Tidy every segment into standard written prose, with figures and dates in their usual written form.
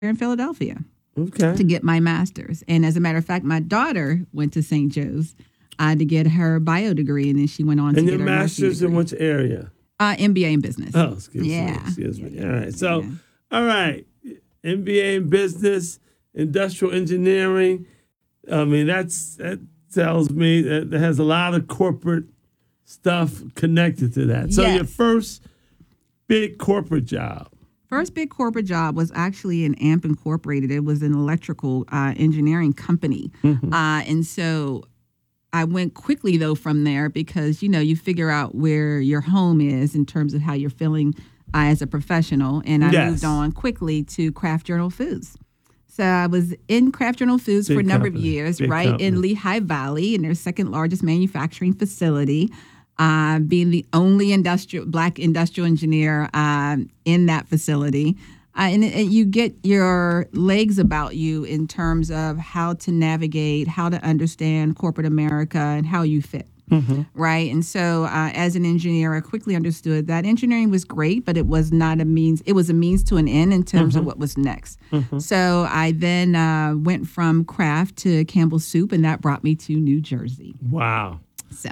in Philadelphia Okay. to get my master's. And as a matter of fact, my daughter went to St. Joe's to get her bio degree, and then she went on to And get your her master's in which area? MBA in business. Oh, excuse me. All right. So, all right. MBA in business, industrial engineering. I mean, that tells me that has a lot of corporate stuff connected to that. So your first big corporate job. First big corporate job was actually in AMP Incorporated. It was an electrical engineering company. And so I went quickly, though, from there because, you figure out where your home is in terms of how you're feeling as a professional. And I moved on quickly to Kraft Journal Foods. So I was in Kraft Journal Foods for a number of years, in Lehigh Valley, in their second largest manufacturing facility, being the only Black industrial engineer in that facility. And you get your legs about you in terms of how to navigate, how to understand corporate America and how you fit. Right. And so as an engineer, I quickly understood that engineering was great, but it was not a means. It was a means to an end in terms of what was next. So I then went from Kraft to Campbell Soup, and that brought me to New Jersey. Wow.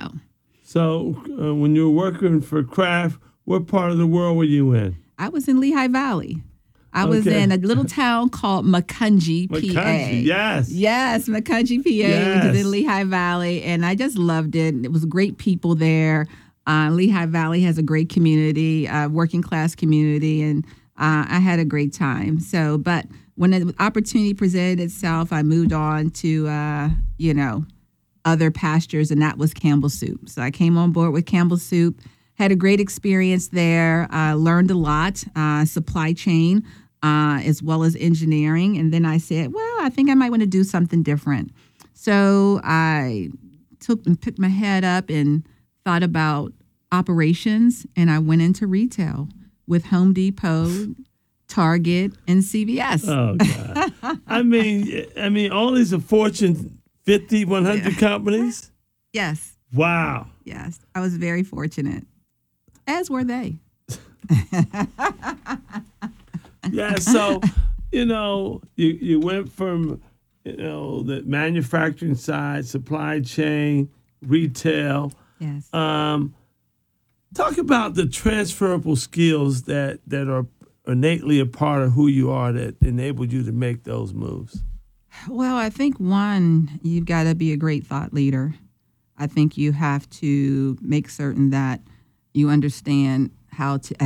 So when you were working for Kraft, what part of the world were you in? I was in Lehigh Valley. I was in a little town called Macungie, PA. Yes, Macungie, PA, which is in Lehigh Valley, and I just loved it. It was great people there. Lehigh Valley has a great community, working class community, and I had a great time. So, but when the opportunity presented itself, I moved on to, other pastures, and that was Campbell Soup. So I came on board with Campbell Soup. Had a great experience there, learned a lot, supply chain, as well as engineering. And then I said, well, I think I might want to do something different. So I picked my head up and thought about operations, and I went into retail with Home Depot, Target, and CVS. Oh, God. I mean, all these are Fortune 50, 100 companies? Yes. Wow. Yes. I was very fortunate. As were they. So, you went from, the manufacturing side, supply chain, retail. Yes. Talk about the transferable skills that are innately a part of who you are that enabled you to make those moves. Well, I think, one, you've got to be a great thought leader. I think you have to make certain that you understand how to